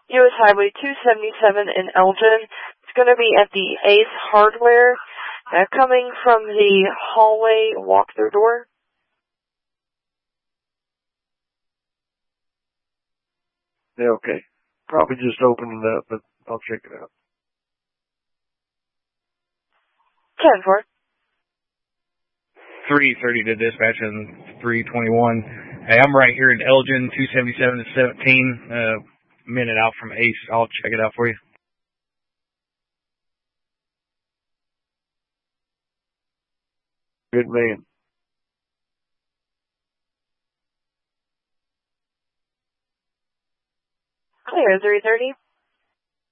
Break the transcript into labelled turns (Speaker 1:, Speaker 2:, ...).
Speaker 1: U.S. Highway 277 in Elgin. It's going to be at the Ace Hardware, coming from the hallway walk-through door.
Speaker 2: Yeah, okay. Probably just opening it up, but I'll check it out.
Speaker 1: 10-4.
Speaker 3: 330 to dispatch and 321. Hey, I'm right here in Elgin, 277 to 17, minute out from Ace. I'll check it out for you.
Speaker 2: Good man.
Speaker 1: Clear, 330.